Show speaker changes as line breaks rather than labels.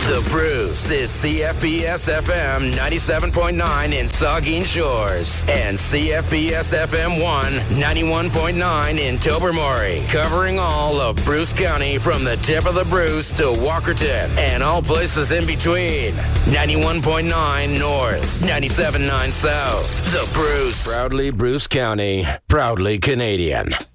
The Bruce is CFBS FM 97.9 in Saugeen Shores and CFBS FM 1 91.9 in Tobermory, covering all of Bruce County from the tip of the Bruce to Walkerton and all places in between. 91.9 North, 97.9 South. The Bruce. Proudly Bruce County, proudly Canadian.